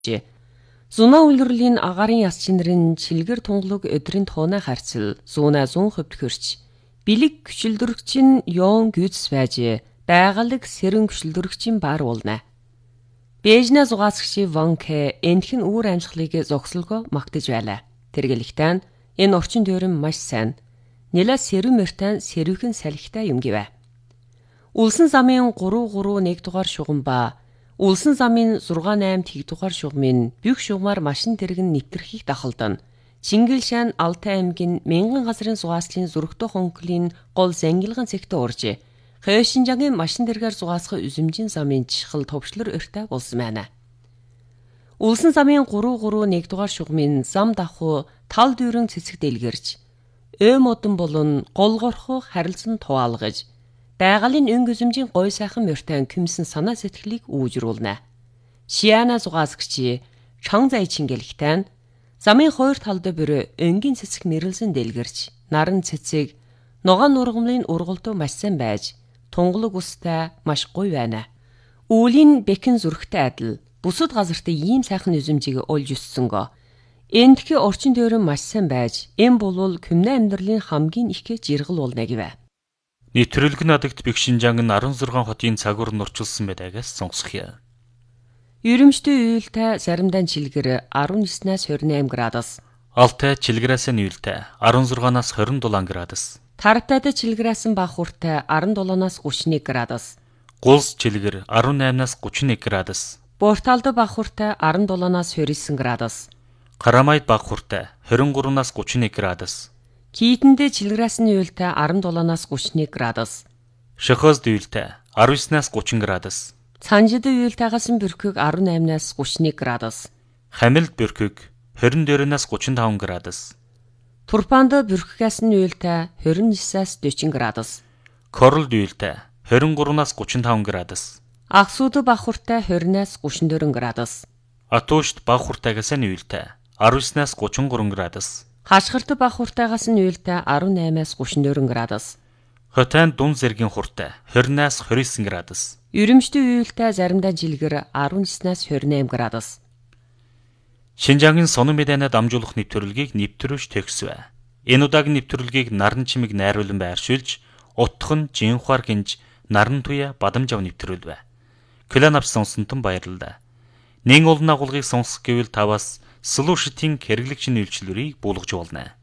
Зунаа үлрэлийн агарын яс чинрийн чилгэр тунгалаг өдрийн тууна харьцал 100% төхөрч бэлэг гүшилдөрөгчин ёон гүйцэс байжээ. Байгалаг сэрэн гүшилдөрөгчин бар уулна. Бэжнэ зугаасгчи Вонке энтхэн үүр амжилтыг зогсолгоо магтаж байлаа. Тэргэлэгтэн энэ орчин тойрон маш сайн. Нэлээ сэрэн мөртэн сэрвхэн салхитай юм гэвэ. Улсын замын 331 дугаар шугам ба Улсын замын 6-8 тэг дугаар шугамын бүх шугамар машин тэргэн нэвтрхийг дахалдан. Чингилшаан Алтай аймгийн мянган газрын зугааслын зүрхтөө хонхлын гол зангилган цэгтээ уржээ. Хойшинжагийн машин тэргээр зугаасгах үзэмжийн замын чихэл товчлор өртөө болсон байна. Улсын замын 331 дугаар шугамын зам давхуу тал дүүрэн цэцэг дэлгэрж, өө модон болон голгорхох харилцан туваалгаж, байгалийн өнгө үзэмжийн гой сайхан мөртэн күмсэн санаа сэтгэлийг үүжрүүлнэ. Шиана зугаасгчи чанг зай чингэлэгтэн замын хоёр талд бүр өнгийн цэцэг мэрэлсэн дэлгэрч, наран цэцэг ногоон нургамлын ургалтуу маш сайн байж, тунгалаг устай маш гоё байна. Үүлийн бэхэн зүрхтэй адил бусад газартай ийм сайхан үзэмжийг олж өссөнгөө. Эндхи орчин тойрон маш сайн байж, энэ болвол күмнэ амьдралын хамгийн их жиргэл болно гэвэ. Нэвтрүүлэг надагт Бэкшинжанг нь 16 хотын цагуур нурчилсан байдагаас сонсгоё. Ерөмштэй уйлтай заримдаа чилгэр 19-аас 28 градус. Алтай чилгэрээс нь уйлтай 16-аас 27 градус. Тарптайд чилгэрээс бага хүртэй 17-аас 31 градус. Гулс чилгэр 18-аас 31 градус. Борталд бага хүртэй 17-аас 29 градус. Карамайд бага хүртэй 23-аас 31 градус. Кийтэндээ чилгэрээс нь уйлтай 17-аас 31 градус. Шохозд уйлтай 19-аас 30 градус. Цанжид уйлтайгаас нь бүрхэг 18-аас 31 градус. Хамилд бүрхэг 22-аас 35 градус. Турпанд бүрхгээс нь уйлтай 29-аас 40 градус. Корлд уйлтай 23-аас 35 градус. Аксууд бага хүртэй 20-аас 34 градус. Атуушд бага хүртэйгээс нь уйлтай 19-аас 33 градус. Хашгирт бага хүртэйгээс нь уйлтай 18-аас 34 градус. Хотайн дун зэргийн хүртэй 20-аас 29 градус. Ерөмштэй уйлтай заримдаа жилгэр 19-аас 28 градус. Шинжангийн сонон мэдэнэ дамжуулах нэвтрүүлгийг нэвтрүүлж төгсвэ. Энэ удаагийн нэвтрүүлгийг Наран чимэг найруулан байршуулж, утхан Жинхуар гинж Наран туя бадамжав нэвтрүүлвэ. Клан авч сонсонтон баярлалаа. Нэн олон агуулгыг сонсох гэвэл таваас Solution-ийн хэрэглэгчийн үйлчлэлийг буулгаж болно.